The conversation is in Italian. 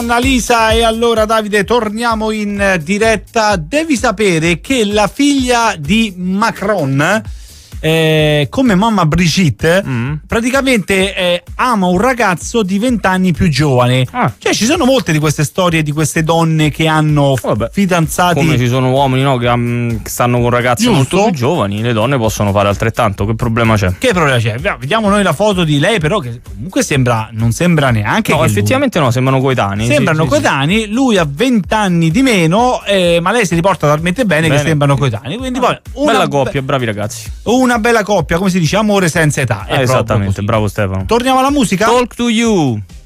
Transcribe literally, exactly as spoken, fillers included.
Annalisa. E allora Davide, torniamo in diretta. Devi sapere che la figlia di Macron, eh, come mamma Brigitte, mm. praticamente eh, ama un ragazzo di venti anni più giovane. Ah. Cioè ci sono molte di queste storie di queste donne che hanno Vabbè, fidanzati. Come ci sono uomini, no, che, um, che stanno con ragazzi Giusto. molto più giovani, le donne possono fare altrettanto. Che problema c'è? Che problema c'è? Vediamo noi la foto di lei, però, che comunque sembra, non sembra neanche. No, effettivamente lui. no, sembrano coetanei. Sembrano sì, coetanei, sì, sì. Lui ha venti anni di meno, eh, ma lei si riporta talmente bene, bene. che sembrano coetanei. Quindi poi una bella coppia, bravi ragazzi. Una Una bella coppia, come si dice, amore senza età. Eh, esattamente, bravo Stefano. Torniamo alla musica? Talk to You.